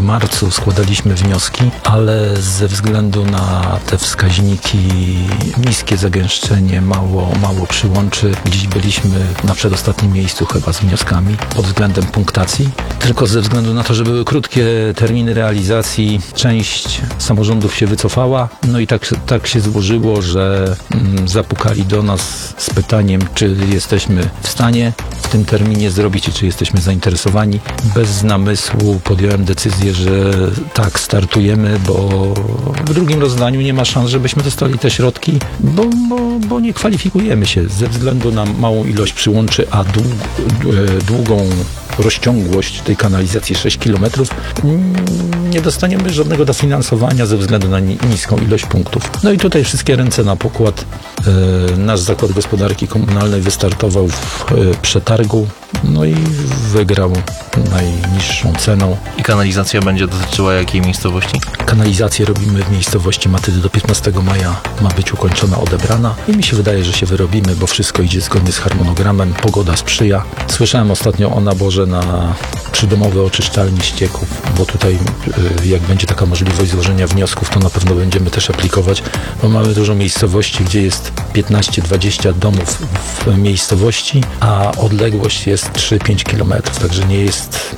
w marcu składaliśmy wnioski, ale ze względu na te wskaźniki, niskie zagęszczenie, mało przyłączy, gdzieś byliśmy na przedostatnim miejscu chyba z wnioskami pod względem punktacji. Tylko ze względu na to, że były krótkie terminy realizacji, część samorządów się wycofała. No i tak się złożyło, że zapukali do nas z pytaniem, czy jesteśmy w stanie w tym terminie zrobić i czy jesteśmy zainteresowani. Bez namysłu podjąłem decyzję, że tak, startujemy, bo w drugim rozdaniu nie ma szans, żebyśmy dostali te środki, bo nie kwalifikujemy się ze względu na małą ilość przyłączy, a długą rozciągłość tej kanalizacji 6 km, nie dostaniemy żadnego dofinansowania ze względu na niską ilość punktów. No i tutaj wszystkie ręce na pokład. Nasz Zakład Gospodarki Komunalnej wystartował w przetargu, no i wygrał najniższą ceną. I kanalizacja będzie dotyczyła jakiej miejscowości? Kanalizację robimy w miejscowości Matydy do 15 maja. Ma być ukończona, odebrana i mi się wydaje, że się wyrobimy, bo wszystko idzie zgodnie z harmonogramem, pogoda sprzyja. Słyszałem ostatnio o naborze na przydomowe oczyszczalnie ścieków, bo tutaj jak będzie taka możliwość złożenia wniosków, to na pewno będziemy też aplikować, bo mamy dużo miejscowości, gdzie jest 15-20 domów w miejscowości, a odległość jest 3-5 km, także nie jest